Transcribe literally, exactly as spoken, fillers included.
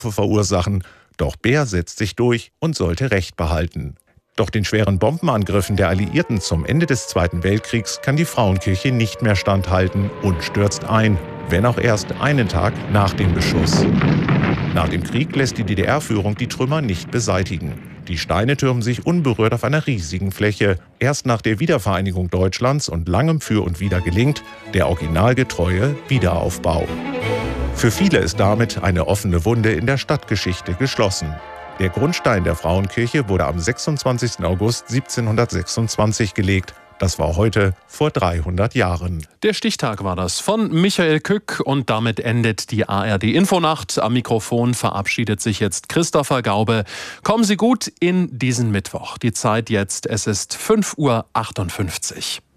verursachen. Doch Beer setzt sich durch und sollte Recht behalten. Doch den schweren Bombenangriffen der Alliierten zum Ende des Zweiten Weltkriegs kann die Frauenkirche nicht mehr standhalten und stürzt ein, wenn auch erst einen Tag nach dem Beschuss. Nach dem Krieg lässt die D D R-Führung die Trümmer nicht beseitigen. Die Steine türmen sich unberührt auf einer riesigen Fläche. Erst nach der Wiedervereinigung Deutschlands und langem Für und Wider gelingt der originalgetreue Wiederaufbau. Für viele ist damit eine offene Wunde in der Stadtgeschichte geschlossen. Der Grundstein der Frauenkirche wurde am sechsundzwanzigsten August siebzehnhundertsechsundzwanzig gelegt. Das war heute vor dreihundert Jahren. Der Stichtag war das von Michael Kück und damit endet die A R D-Infonacht. Am Mikrofon verabschiedet sich jetzt Christopher Gaube. Kommen Sie gut in diesen Mittwoch. Die Zeit jetzt, es ist fünf Uhr achtundfünfzig.